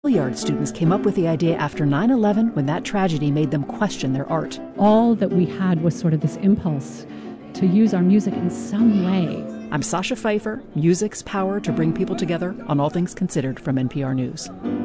Juilliard students came up with the idea after 9/11 when that tragedy made them question their art. All that we had was sort of this impulse to use our music in some way. I'm Sasha Pfeiffer, music's power to bring people together on All Things Considered from NPR News.